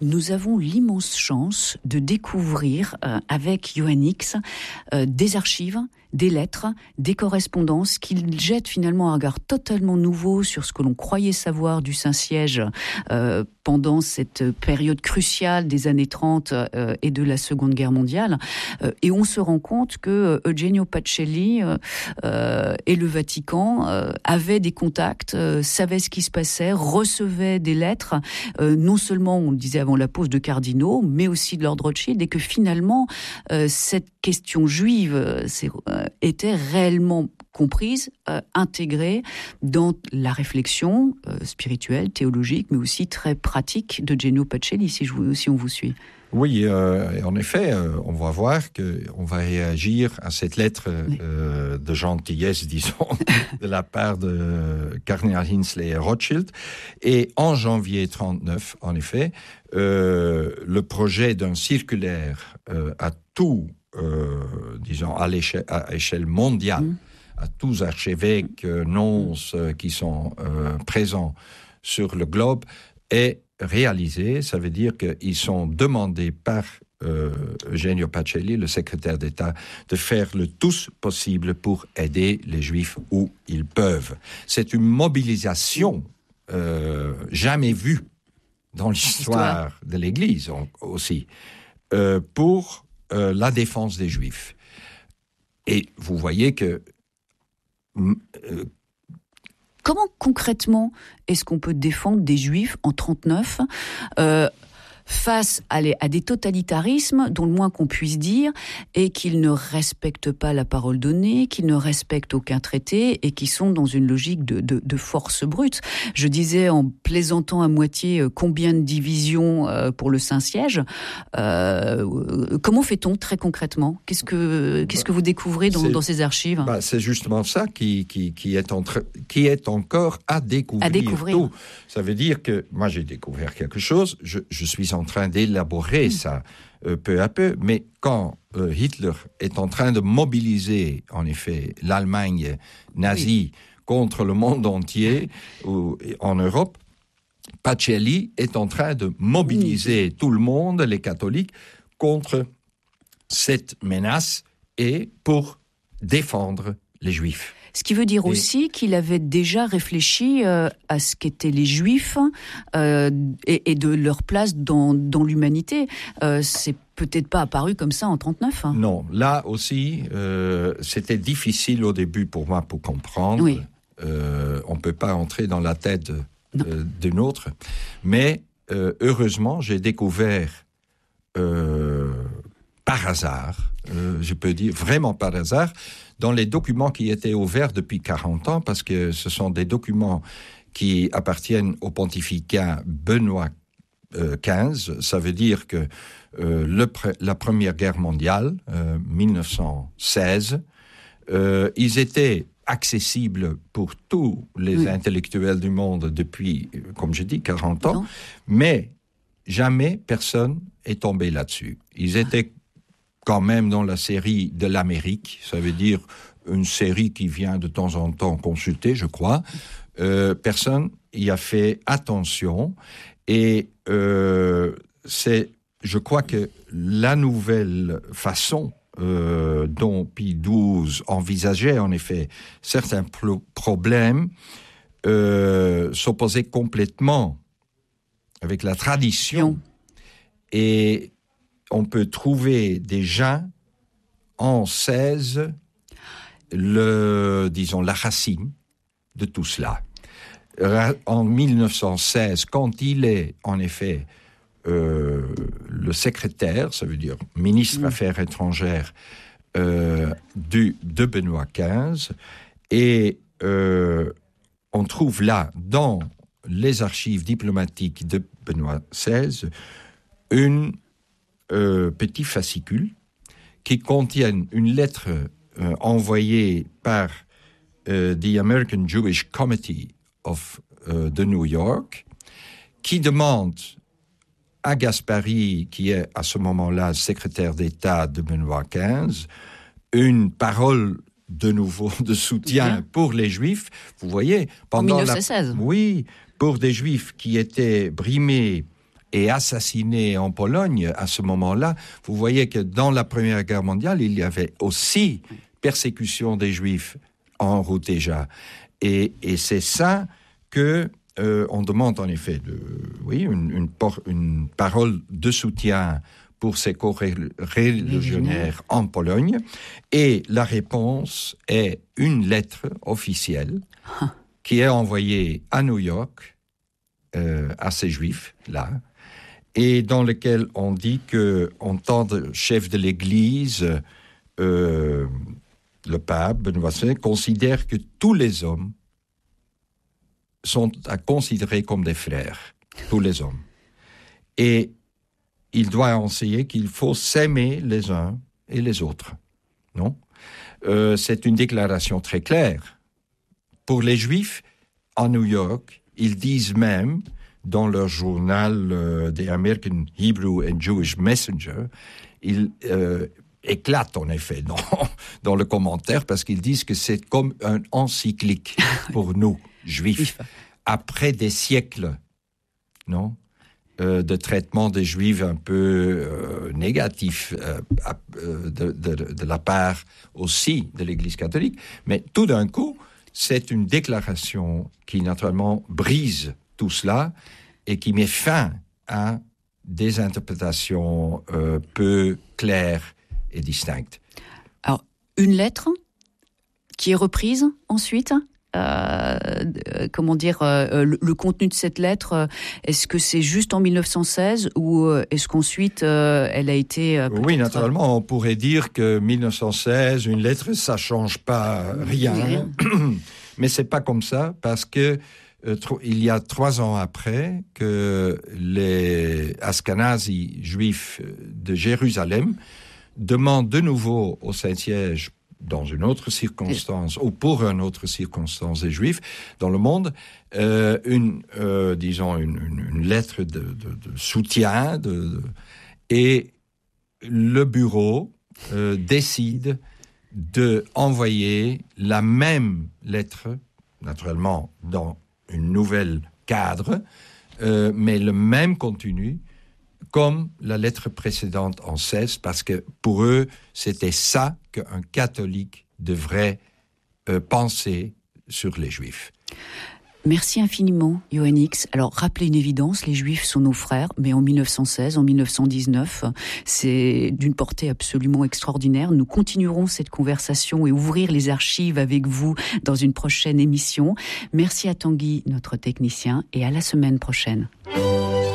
Nous avons l'immense chance de découvrir avec Johan X des archives, des lettres, des correspondances qui jettent finalement un regard totalement nouveau sur ce que l'on croyait savoir du Saint-Siège pendant cette période cruciale des années 30 et de la Seconde Guerre mondiale. Et on se rend compte que Eugenio Pacelli et le Vatican avaient des contacts, savaient ce qui se passait, recevaient des lettres, non seulement, on le disait avant, la pose de cardinaux, mais aussi de l'ordre Rothschild, et que finalement, cette question juive était réellement comprise, intégrée dans la réflexion spirituelle, théologique, mais aussi très pratique de Eugenio Pacelli, si on vous suit. Oui, en effet, on va voir qu'on va réagir à cette lettre de gentillesse, disons, de la part de Cardinal Hinsley et Rothschild. Et en janvier 1939, en effet, le projet d'un circulaire à tout, disons, à échelle mondiale, à tous archevêques, nonces qui sont présents sur le globe, est réalisé. Ça veut dire qu'ils sont demandés par Eugenio Pacelli, le secrétaire d'État, de faire le tout possible pour aider les Juifs où ils peuvent. C'est une mobilisation jamais vue dans l'histoire de l'Église aussi, pour la défense des Juifs. Et vous voyez que comment concrètement est-ce qu'on peut défendre des Juifs en 1939 face à des totalitarismes dont le moins qu'on puisse dire est qu'ils ne respectent pas la parole donnée, qu'ils ne respectent aucun traité et qui sont dans une logique de force brute. Je disais en plaisantant à moitié combien de divisions pour le Saint-Siège. Comment fait-on très concrètement ? Qu'est-ce que vous découvrez dans ces archives ? C'est justement ça qui est encore à découvrir. Tout. Ça veut dire que moi j'ai découvert quelque chose, je suis en train d'élaborer ça peu à peu, mais quand Hitler est en train de mobiliser, en effet, l'Allemagne nazie contre le monde entier en Europe, Pacelli est en train de mobiliser tout le monde, les catholiques, contre cette menace et pour défendre les Juifs. Ce qui veut dire aussi qu'il avait déjà réfléchi à ce qu'étaient les Juifs et de leur place dans l'humanité. C'est peut-être pas apparu comme ça en 1939. Hein. Non, là aussi, c'était difficile au début pour moi pour comprendre. Oui. On peut pas entrer dans la tête d'une autre. Mais heureusement, j'ai découvert par hasard, je peux dire vraiment par hasard, dans les documents qui étaient ouverts depuis 40 ans, parce que ce sont des documents qui appartiennent au pontificat Benoît XV. Ça veut dire que la Première Guerre mondiale, 1916, ils étaient accessibles pour tous les intellectuels du monde depuis, comme je dis, 40 ans, mais jamais personne est tombé là-dessus. Ils étaient quand même dans la série de l'Amérique, ça veut dire une série qui vient de temps en temps consulter, je crois. Personne y a fait attention et je crois que la nouvelle façon dont Pie XII envisageait en effet certains problèmes s'opposait complètement avec la tradition et on peut trouver déjà en 16 la racine de tout cela. En 1916, quand il est en effet le secrétaire, ça veut dire ministre Affaires étrangères de Benoît XV, et on trouve là, dans les archives diplomatiques de Benoît XVI, une petit fascicule qui contiennent une lettre envoyée par the American Jewish Committee de New York, qui demande à Gaspari, qui est à ce moment-là secrétaire d'État de Benoît XV, une parole de nouveau de soutien pour les Juifs. Vous voyez, pendant en 1916. Oui, pour des Juifs qui étaient brimés et assassinés en Pologne à ce moment-là, vous voyez que dans la Première Guerre mondiale, il y avait aussi persécution des Juifs en route déjà. Et c'est ça que on demande en effet une parole de soutien pour ces co-religionnaires en Pologne. Et la réponse est une lettre officielle qui est envoyée à New York à ces Juifs-là, et dans lequel on dit qu'en tant que chef de l'Église, le pape Benoît XVI considère que tous les hommes sont à considérer comme des frères, tous les hommes. Et il doit enseigner qu'il faut s'aimer les uns et les autres. Non ? C'est une déclaration très claire. Pour les Juifs, à New York, ils disent même, dans leur journal The American Hebrew and Jewish Messenger, ils éclatent en effet dans le commentaire parce qu'ils disent que c'est comme un encyclique pour nous, Juifs, après des siècles, non, de traitement des Juifs un peu négatif de la part aussi de l'Église catholique. Mais tout d'un coup, c'est une déclaration qui naturellement brise tout cela et qui met fin à des interprétations peu claires et distinctes. Alors, une lettre qui est reprise ensuite, le contenu de cette lettre, est-ce que c'est juste en 1916 ou est-ce qu'ensuite elle a été... Oui, naturellement, on pourrait dire que 1916, une lettre, ça change pas rien. Mais c'est pas comme ça, parce que il y a 3 ans après que les Ashkenazis juifs de Jérusalem demandent de nouveau au Saint-Siège, dans une autre circonstance, ou pour une autre circonstance des Juifs dans le monde, une lettre de soutien, et le bureau décide d'envoyer la même lettre, naturellement dans une nouvelle cadre, mais le même contenu, comme la lettre précédente en 16, parce que pour eux, c'était ça qu'un catholique devrait penser sur les Juifs. Merci infiniment, Yohann Hicks. Alors, rappelez une évidence, les Juifs sont nos frères, mais en 1916, en 1919, c'est d'une portée absolument extraordinaire. Nous continuerons cette conversation et ouvrir les archives avec vous dans une prochaine émission. Merci à Tanguy, notre technicien, et à la semaine prochaine.